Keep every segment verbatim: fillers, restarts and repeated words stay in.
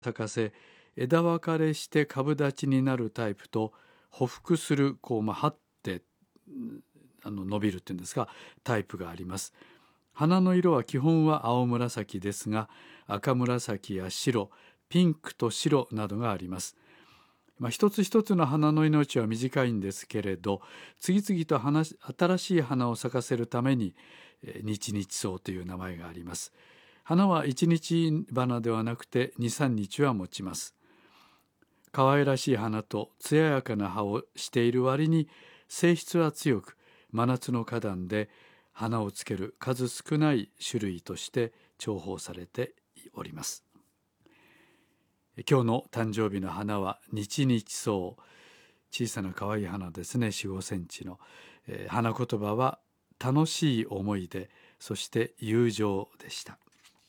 咲かせ枝分かれして株立ちになるタイプと、匍匐するこう、まあ、張ってあの伸びるっていうんですか、タイプがあります。花の色は基本は青紫ですが、赤紫や白、ピンクと白などがあります。まあ、一つ一つの花の命は短いんですけれど、次々と花新しい花を咲かせるために日々草という名前があります。花は一日花ではなくてに、さんにちは持ちます。可愛らしい花と艶やかな葉をしている割に性質は強く、真夏の花壇で花をつける数少ない種類として重宝されております。今日の誕生日の花は日々草、小さな可愛い花ですね、よん、ごセンチの、えー、花言葉は楽しい思い出、そして友情でした。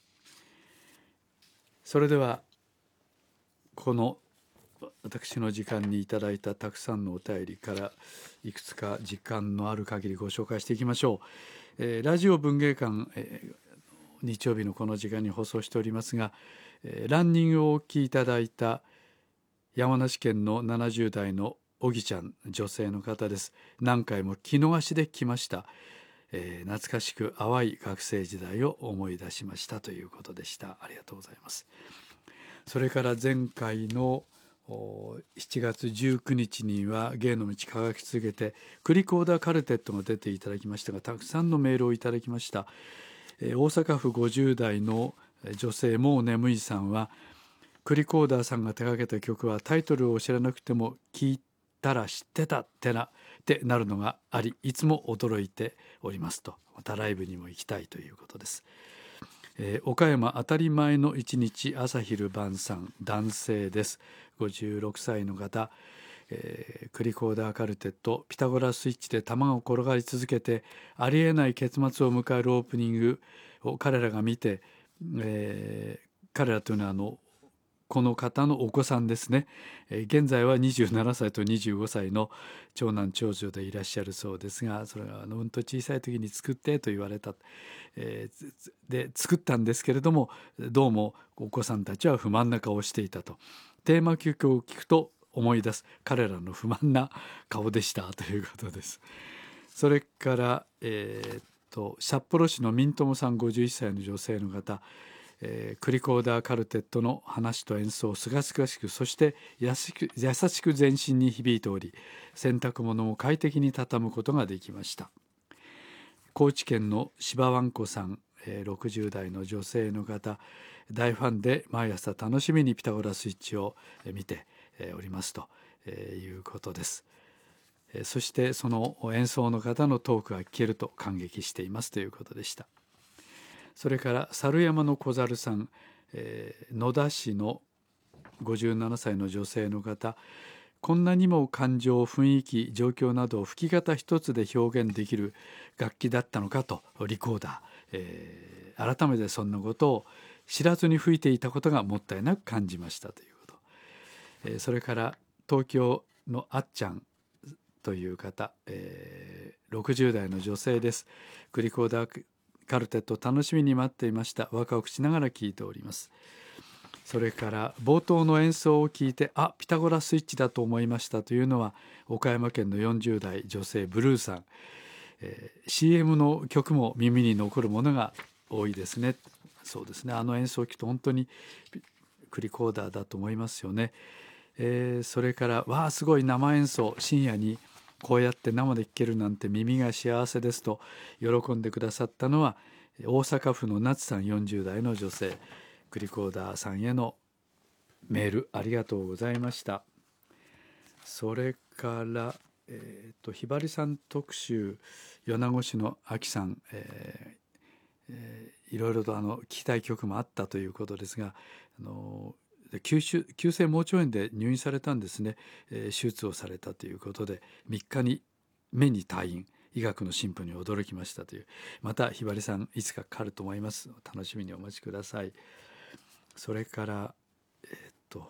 それではこの私の時間にいただいたたくさんのお便りからいくつか時間のある限りご紹介していきましょう。えー、ラジオ文芸館、えー、日曜日のこの時間に放送しておりますが、えー、ランニングをお聞きいただいた山梨県のななじゅう代のおぎちゃん、女性の方です。何回も気逃しで来ました。えー、懐かしく淡い学生時代を思い出しましたということでした。ありがとうございます。それから前回のしちがつじゅうくにちには芸の道輝き続けてクリコーダーカルテットが出ていただきましたが、たくさんのメールをいただきました。えー、大阪府ごじゅう代の女性もう眠いさんは、クリコーダーさんが手掛けた曲はタイトルを知らなくても聞いたら知ってたってなってなるのがあり、いつも驚いておりますと。またライブにも行きたいということです。えー、岡山当たり前の一日朝昼晩さん、男性です。ごじゅうろくさいの方、えー、クリコーダーカルテット、ピタゴラスイッチで球が転がり続けてありえない結末を迎えるオープニングを彼らが見て、えー、彼らというのはあのこの方のお子さんですね、えー、現在はにじゅうななさいとにじゅうごさいの長男長女でいらっしゃるそうですが、それがあのうんと小さい時に作ってと言われた、えー、で作ったんですけれども、どうもお子さんたちは不満な顔をしていたと。テーマ曲を聞くと思い出す彼らの不満な顔でしたということです。それから、えー、っと札幌市のミントモさんごじゅういっさいの女性の方、えー、クリコーダーカルテットの話と演奏すがすがしく、そして優しく、優しく全身に響いており、洗濯物も快適に畳むことができました。高知県の柴わんこさん、えー、ろくじゅう代の女性の方、大ファンで毎朝楽しみにピタゴラスイッチを見ておりますということです。そしてその演奏の方のトークが聞けると感激していますということでした。それから猿山の小猿さん、えー、野田市のごじゅうななさいの女性の方、こんなにも感情、雰囲気、状況などを吹き方一つで表現できる楽器だったのかと、リコーダー、えー、改めてそんなことを知らずに吹いていたことがもったいなく感じましたということ、えー、それから東京のあっちゃんという方、えー、ろくじゅう代の女性です。クリコーダーカルテット楽しみに待っていました。和歌をしながら聞いております。それから冒頭の演奏を聞いて、あ、ピタゴラスイッチだと思いましたというのは岡山県のよんじゅう代女性ブルーさん、えー、シーエム の曲も耳に残るものが多いですね。そうですね、あの演奏を聞くと本当にクリコーダーだと思いますよね。えー、それからわあすごい生演奏、深夜にこうやって生で聴けるなんて耳が幸せですと喜んでくださったのは大阪府の夏さんよんじゅう代の女性、クリコーダーさんへのメールありがとうございました。それから、えー、とひばりさん特集、米子市のあきさん、えーえー、いろいろとあの聞きたい曲もあったということですが、あの急性急性盲腸炎で入院されたんですね、えー、手術をされたということでみっかに目に退院、医学の進歩に驚きましたという、またひばりさんいつかかかると思います。楽しみにお待ちください。それからえー、っと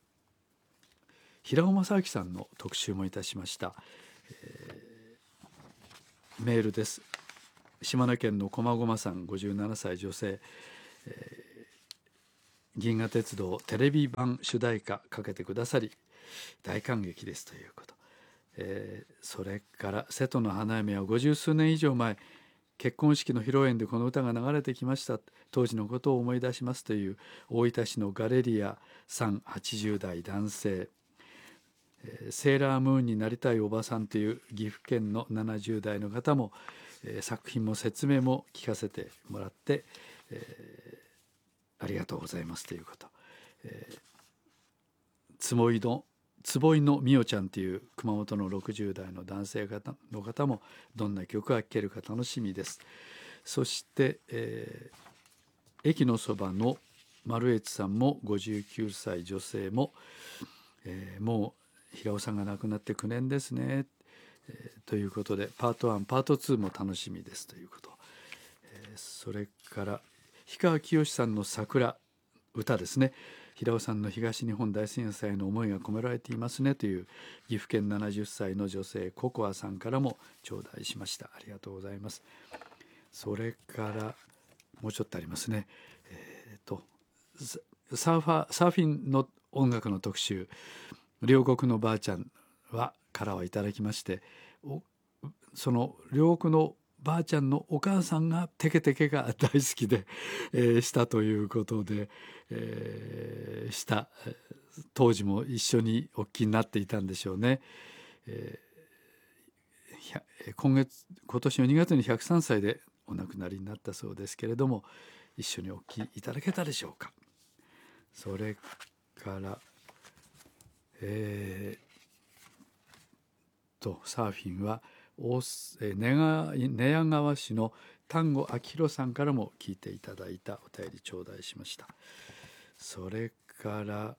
平尾正明さんの特集もいたしました。えー、メールです。島根県のこまごまさんごじゅうななさい女性、え銀河鉄道テレビ版主題歌かけてくださり大感激ですということ、えー、それから瀬戸の花嫁はごじゅうすうねん以上前、結婚式の披露宴でこの歌が流れてきました。当時のことを思い出しますという大分市のガレリアさん、はちじゅう代男性、えー、セーラームーンになりたいおばさんという岐阜県のななじゅう代の方も、えー、作品も説明も聞かせてもらって、えー、ありがとうございますということ、えー、つぼいの坪井のみおちゃんという熊本のろくじゅう代の男性方の方もどんな曲が聴けるか楽しみです。そして、えー、駅のそばの丸越さんもごじゅうきゅうさい女性も、えー、もう平尾さんが亡くなってきゅうねんですね、えー、ということでパートワンパートツーも楽しみですということ、えー、それから氷川きよしさんの桜歌ですね。平尾さんの東日本大震災の思いが込められていますねという岐阜県ななじゅっさいの女性ココアさんからも頂戴しました。ありがとうございます。それからもうちょっとありますね。えーと、サーファーサーフィンの音楽の特集、両国のばあちゃんはからはいただきまして、その両国のばあちゃんのお母さんがテケテケが大好きで、えー、したということで、えー、した当時も一緒にお聞きになっていたんでしょうね。えー、今月今年のにがつにひゃくさんさいでお亡くなりになったそうですけれども、一緒にお聞きいただけたでしょうか。それから、えー、とサーフィンは大寝屋川市の丹後明宏さんからも聞いていただいたお便り頂戴しました。それから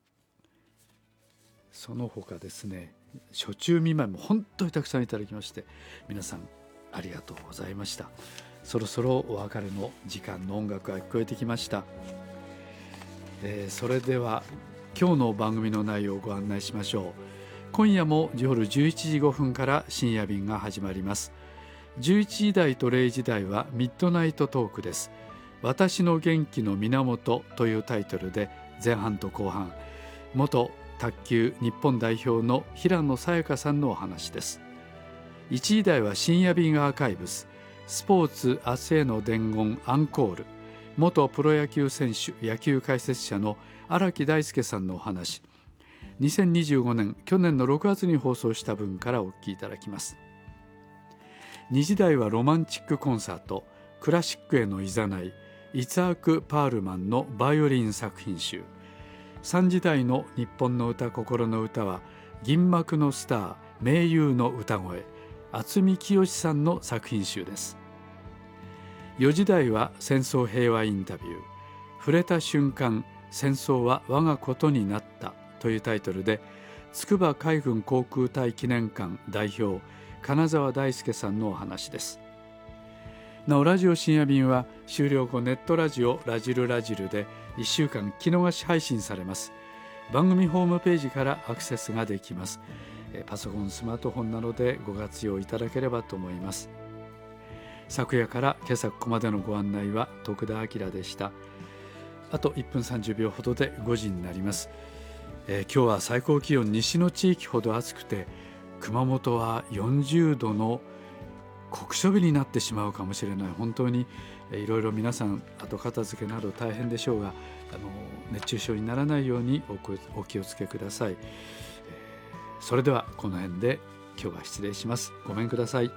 その他ですね、暑中見舞いも本当にたくさんいただきまして、皆さんありがとうございました。そろそろお別れの時間の音楽が聞こえてきました。えー、それでは今日の番組の内容をご案内しましょう。今夜も夜じゅういちじごふんから深夜便が始まります。じゅういちじ台とれいじ台はミッドナイトトークです。私の元気の源というタイトルで前半と後半、元卓球日本代表の平野早矢香さんのお話です。いちじ台は深夜便アーカイブス、スポーツ明日への伝言アンコール、元プロ野球選手野球解説者の荒木大輔さんのお話、にせんにじゅうごねん去年のろくがつに放送した分からお聞きいただきます。にじ台はロマンチックコンサート、クラシックへのいざない、イツァーク・パールマンのバイオリン作品集。さんじ台の日本の歌心の歌は銀幕のスター名優の歌声、渥美清さんの作品集です。よじ台は戦争平和インタビュー、触れた瞬間戦争は我がことになったというタイトルで筑波海軍航空隊記念館代表金沢大輔さんのお話です。なおラジオ深夜便は終了後ネットラジオラジルラジルでいっしゅうかん聞き逃し配信されます。番組ホームページからアクセスができます。パソコンスマートフォンなどでご活用いただければと思います。昨夜から今朝ここまでのご案内は徳田明でした。あといっぷんさんじゅうびょうほどでごじになります。えー、今日は最高気温西の地域ほど暑くて、熊本はよんじゅうどの酷暑日になってしまうかもしれない。本当にいろいろ皆さん後片付けなど大変でしょうが、あの熱中症にならないように お, お気をつけください。えー、それではこの辺で今日は失礼します。ごめんください。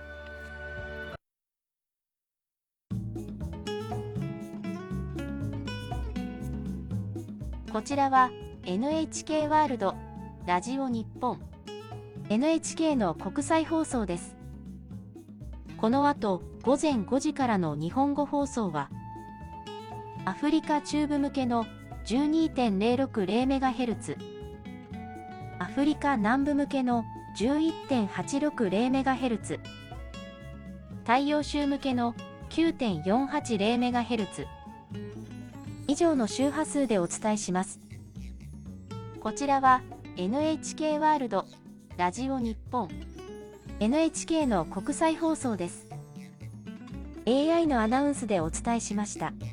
こちらは エヌエイチケー ワールドラジオ日本 エヌエイチケー の国際放送です。この後ごぜんごじからの日本語放送はアフリカ中部向けの じゅうにてんぜろろくぜろメガヘルツ、アフリカ南部向けの じゅういってんはちろくぜろメガヘルツ、太陽州向けの きゅうてんよんはちぜろメガヘルツ、以上の周波数でお伝えします。こちらは エヌエイチケー ワールドラジオ日本 エヌエイチケー の国際放送です。エーアイ のアナウンスでお伝えしました。